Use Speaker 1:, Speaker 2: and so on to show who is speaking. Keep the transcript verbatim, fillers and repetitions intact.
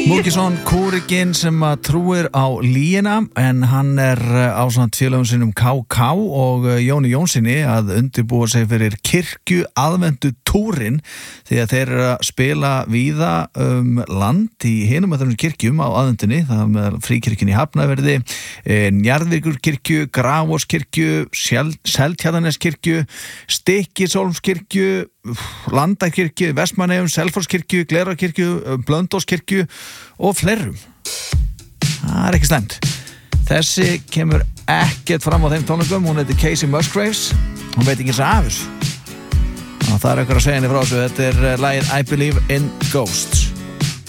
Speaker 1: Múkisson, kúrikinn sem að trúir á lýina en hann er á svona félögum sinum K K og Jóni Jónssoni að undirbúa sig fyrir kirkju aðvendu túrin því að þeir eru að spila víða um land í hinum að þessum kirkjum á aðvendunni, það með fríkirkjunni í Hafnarfirði, Njarðvíkurkirkju, Grafarvogskirkju, Seltjarnarneskirkju, Stykkishólmskirkju, Landakirkju, Vestmannaeyjum, Selfosskirkju, Glerárkirkju, Blönduóskirkju og fleirum. Það er ekki slæmt. Þessi kemur ekkert fram á þeim tónleikum, hún heitir Casey Musgraves, hún veit ekki eins og af þessu. Það er eitthvað að segja henni frá þessu, þetta er lagið I Believe in Ghosts.